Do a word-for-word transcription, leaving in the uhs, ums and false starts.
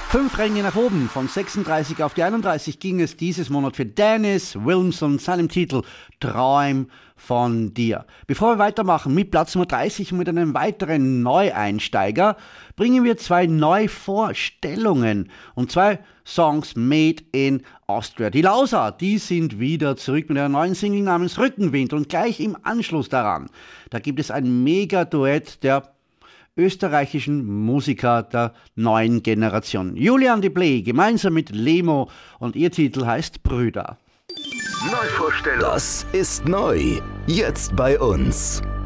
Fünf Ränge nach oben, von sechsunddreißig auf die einunddreißig ging es dieses Monat für Dennis Wilmson, seinem Titel Träum von dir. Bevor wir weitermachen mit Platz Nummer dreißig und mit einem weiteren Neueinsteiger, bringen wir zwei Neuvorstellungen und zwei Songs made in Austria. Die Lauser, die sind wieder zurück mit einer neuen Single namens Rückenwind und gleich im Anschluss daran, da gibt es ein Mega-Duett der österreichischen Musiker der neuen Generation. Julian de Bley gemeinsam mit Lemo und ihr Titel heißt Brüder. Neuvorstellung. Das ist neu. Jetzt bei uns.